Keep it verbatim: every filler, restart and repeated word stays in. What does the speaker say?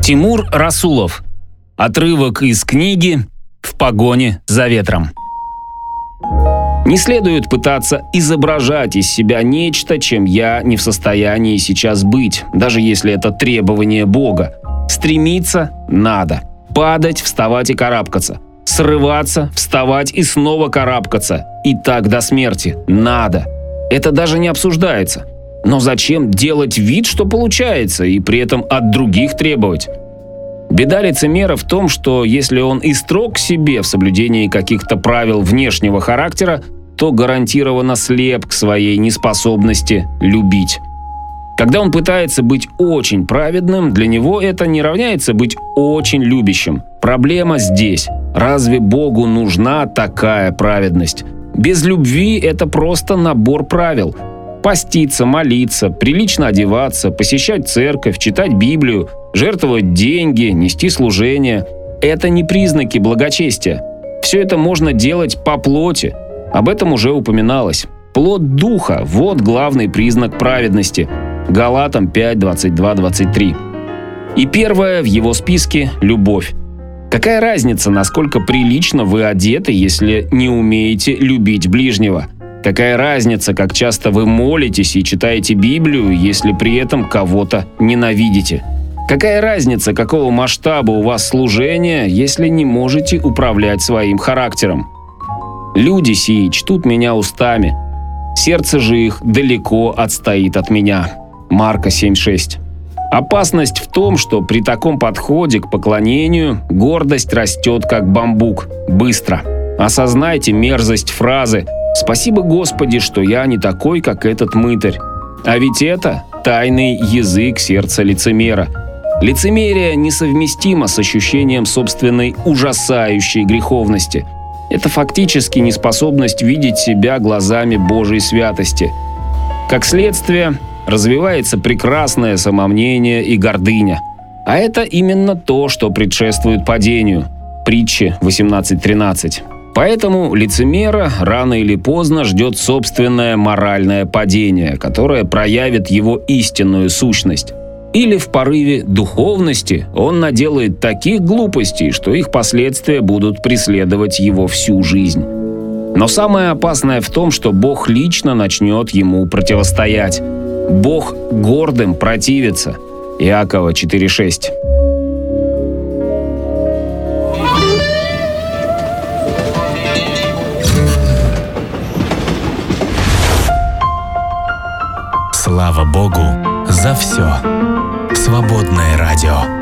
Тимур Расулов. Отрывок из книги «В погоне за ветром». Не следует пытаться изображать из себя нечто, чем я не в состоянии сейчас быть, даже если это требование Бога. Стремиться надо. Падать, вставать и карабкаться. Срываться, вставать и снова карабкаться. И так до смерти. Надо. Это даже не обсуждается. Но зачем делать вид, что получается, и при этом от других требовать? Беда лицемера в том, что если он и строг к себе в соблюдении каких-то правил внешнего характера, то гарантированно слеп к своей неспособности любить. Когда он пытается быть очень праведным, для него это не равняется быть очень любящим. Проблема здесь. Разве Богу нужна такая праведность? Без любви это просто набор правил. Поститься, молиться, прилично одеваться, посещать церковь, читать Библию, жертвовать деньги, нести служение – это не признаки благочестия. Все это можно делать по плоти. Об этом уже упоминалось. Плод Духа – вот главный признак праведности. Галатам пять, двадцать два, двадцать три. И первое в его списке – любовь. Какая разница, насколько прилично вы одеты, если не умеете любить ближнего? Какая разница, как часто вы молитесь и читаете Библию, если при этом кого-то ненавидите? Какая разница, какого масштаба у вас служение, если не можете управлять своим характером? Люди сии чтут меня устами, сердце же их далеко отстоит от меня. Марка семь шесть. Опасность в том, что при таком подходе к поклонению гордость растет как бамбук, быстро. Осознайте мерзость фразы «Спасибо, Господи, что я не такой, как этот мытарь». А ведь это тайный язык сердца лицемера. Лицемерие несовместимо с ощущением собственной ужасающей греховности. Это фактически неспособность видеть себя глазами Божьей святости. Как следствие, развивается прекрасное самомнение и гордыня. А это именно то, что предшествует падению. Притчи восемнадцать тринадцать. Поэтому лицемера рано или поздно ждет собственное моральное падение, которое проявит его истинную сущность. Или в порыве духовности он наделает таких глупостей, что их последствия будут преследовать его всю жизнь. Но самое опасное в том, что Бог лично начнет ему противостоять. Бог гордым противится. Иакова четыре шесть. Слава Богу за все. Свободное радио.